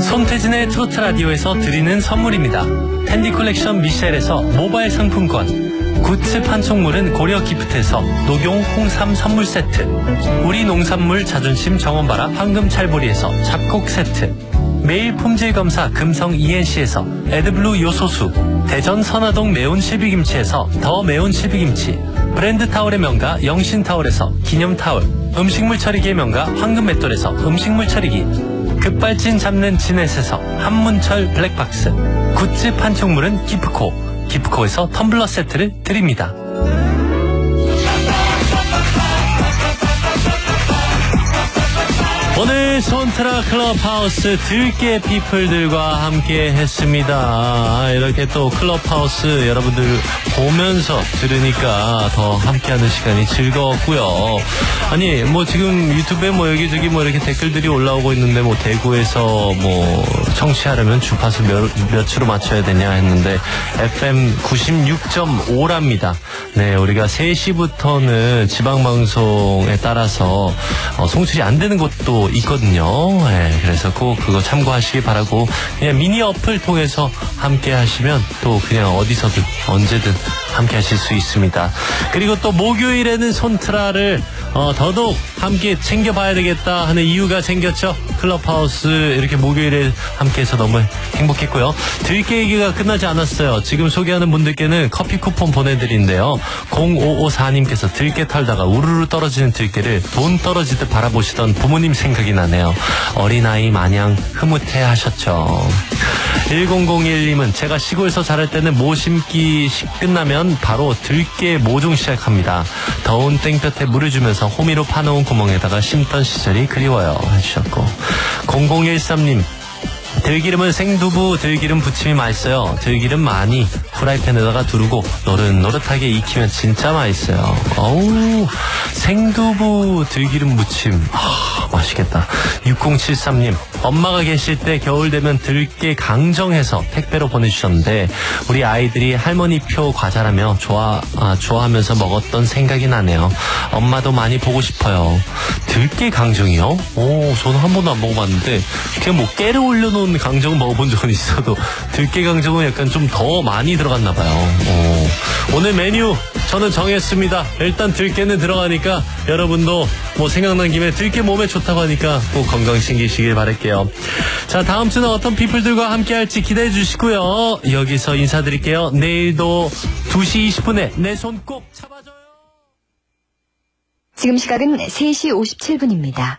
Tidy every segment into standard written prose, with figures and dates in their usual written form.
손태진의 트로트 라디오에서 드리는 선물입니다. 텐디 컬렉션 미셸에서 모바일 상품권, 굿즈 판촉물은 고려 기프트에서 녹용 홍삼 선물 세트, 우리 농산물 자존심 정원바라 황금찰보리에서 잡곡 세트, 매일 품질 검사 금성 ENC에서 에드블루 요소수, 대전 선화동 매운 실비김치에서 더 매운 실비김치, 브랜드 타월의 명가 영신타월에서 기념타월, 음식물 처리기의 명가 황금맷돌에서 음식물 처리기, 급발진 잡는 지넷에서 한문철 블랙박스, 굿즈 판촉물은 기프코에서 텀블러 세트를 드립니다. 오늘 손트라 클럽하우스 들깨 피플들과 함께 했습니다. 이렇게 또 클럽하우스 여러분들 보면서 들으니까 더 함께하는 시간이 즐거웠고요. 아니 뭐 지금 유튜브에 뭐 여기저기 뭐 이렇게 댓글들이 올라오고 있는데 뭐 대구에서 뭐 청취하려면 주파수 몇으로 맞춰야 되냐 했는데 FM 96.5랍니다. 네, 우리가 3시부터는 지방방송에 따라서 송출이 안 되는 곳도 있거든요. 네, 그래서 꼭 그거 참고하시기 바라고, 그냥 미니 어플 통해서 함께 하시면 또 그냥 어디서든 언제든 함께 하실 수 있습니다. 그리고 또 목요일에는 손트라를 더더욱 함께 챙겨봐야 되겠다 하는 이유가 생겼죠. 클럽하우스 이렇게 목요일에 함께해서 너무 행복했고요. 들깨 얘기가 끝나지 않았어요. 지금 소개하는 분들께는 커피 쿠폰 보내드린대요. 0554님께서 들깨 털다가 우르르 떨어지는 들깨를 돈 떨어지듯 바라보시던 부모님 생각이 나네요. 어린아이 마냥 흐뭇해 하셨죠. 1001님은 제가 시골에서 자랄 때는 모 심기 끝나면 바로 들깨 모종 시작합니다. 더운 땡볕에 물을 주면서 호미로 파놓은 구멍에다가 심던 시절이 그리워요 해주셨고, 0013님 들기름은 생두부 들기름 부침이 맛있어요. 들기름 많이 프라이팬에다가 두르고 노릇노릇하게 익히면 진짜 맛있어요. 어우, 생두부 들기름 무침 맛있겠다. 6073님 엄마가 계실 때 겨울 되면 들깨 강정해서 택배로 보내주셨는데 우리 아이들이 할머니 표 과자라며 좋아하면서 먹었던 생각이 나네요. 엄마도 많이 보고 싶어요. 들깨 강정이요? 오, 저는 한 번도 안 먹어봤는데 그냥 뭐 깨를 올려놓은 강정 먹어본 적은 있어도 들깨 강정은 약간 좀 더 많이 들어갔나 봐요. 오늘 메뉴 저는 정했습니다. 일단 들깨는 들어가니까 여러분도 뭐 생각난 김에 들깨 몸에 좋다고 하니까 꼭 건강 챙기시길 바랄게요. 자, 다음 주는 어떤 피플들과 함께 할지 기대해 주시고요. 여기서 인사드릴게요. 내일도 2시 20분에 내 손 꼭 잡아줘요. 지금 시각은 3시 57분입니다.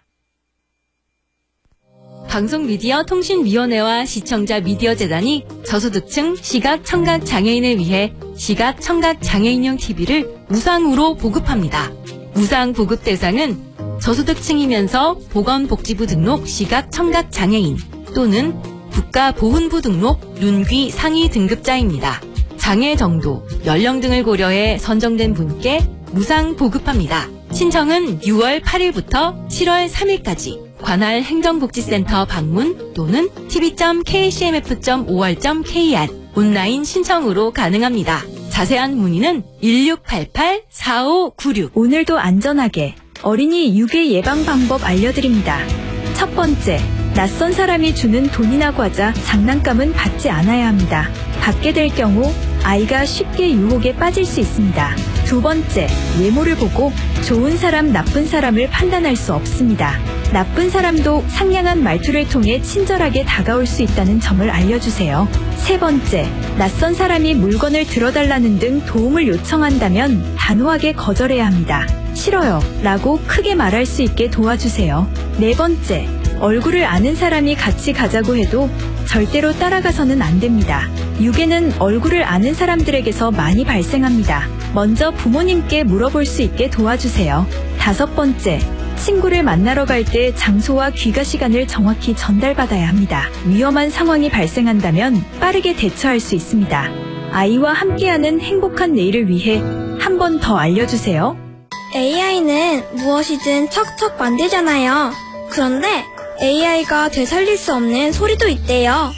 방송미디어통신위원회와 시청자 미디어재단이 저소득층 시각 청각 장애인을 위해 시각 청각 장애인용 TV를 무상으로 보급합니다. 무상 보급 대상은 저소득층이면서 보건복지부 등록 시각 청각 장애인 또는 국가보훈부 등록 눈귀 상위 등급자입니다. 장애 정도, 연령 등을 고려해 선정된 분께 무상 보급합니다. 신청은 6월 8일부터 7월 3일까지 관할 행정복지센터 방문 또는 tv.kcmf.or.kr 온라인 신청으로 가능합니다. 자세한 문의는 1688-4596. 오늘도 안전하게 어린이 유괴 예방 방법 알려드립니다. 첫 번째, 낯선 사람이 주는 돈이나 과자, 장난감은 받지 않아야 합니다. 받게 될 경우 아이가 쉽게 유혹에 빠질 수 있습니다. 두 번째, 외모를 보고 좋은 사람, 나쁜 사람을 판단할 수 없습니다. 나쁜 사람도 상냥한 말투를 통해 친절하게 다가올 수 있다는 점을 알려주세요. 세 번째, 낯선 사람이 물건을 들어달라는 등 도움을 요청한다면 단호하게 거절해야 합니다. 싫어요 라고 크게 말할 수 있게 도와주세요. 네 번째, 얼굴을 아는 사람이 같이 가자고 해도 절대로 따라가서는 안 됩니다. 유괴는 얼굴을 아는 사람들에게서 많이 발생합니다. 먼저 부모님께 물어볼 수 있게 도와주세요. 다섯 번째, 친구를 만나러 갈 때 장소와 귀가 시간을 정확히 전달받아야 합니다. 위험한 상황이 발생한다면 빠르게 대처할 수 있습니다. 아이와 함께하는 행복한 내일을 위해 한 번 더 알려주세요. AI는 무엇이든 척척 만들잖아요. 그런데 AI가 되살릴 수 없는 소리도 있대요.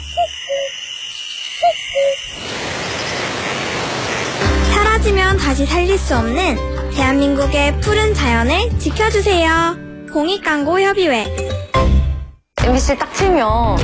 사라지면 다시 살릴 수 없는 대한민국의 푸른 자연을 지켜주세요. 공익광고협의회. MBC 딱 틀면